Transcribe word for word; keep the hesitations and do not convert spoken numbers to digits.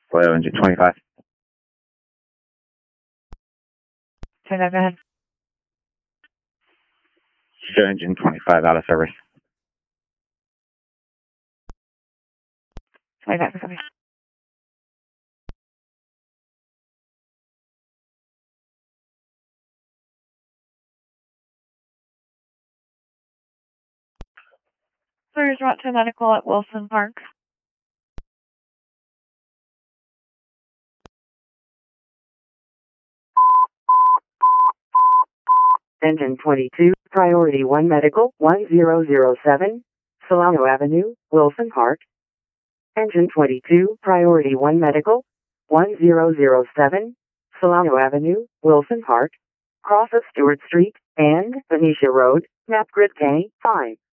Oil engine twenty-five. twenty-five, go ahead. Show engine twenty-five out of service. twenty-five, copy. Sir, is brought to medical at Wilson Park. Engine twenty-two, Priority one Medical, one zero zero seven, Solano Avenue, Wilson Park. Engine twenty-two, Priority one Medical, one zero zero seven, Solano Avenue, Wilson Park. Cross of Stewart Street and Benicia Road, map grid K five.